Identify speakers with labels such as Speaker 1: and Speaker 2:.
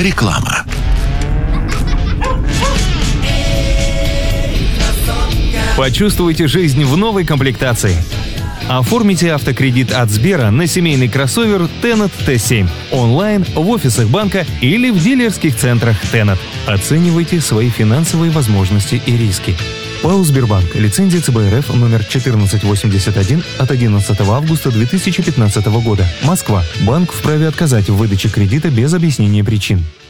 Speaker 1: Реклама.
Speaker 2: Почувствуйте жизнь в новой комплектации. Оформите автокредит от Сбера на семейный кроссовер Tennet T7 онлайн, в офисах банка или в дилерских центрах Tennet. Оценивайте свои финансовые возможности и риски. ПАО «Сбербанк». Лицензия ЦБ РФ номер 1481 от 11 августа 2015 года. Москва. Банк вправе отказать в выдаче кредита без объяснения причин.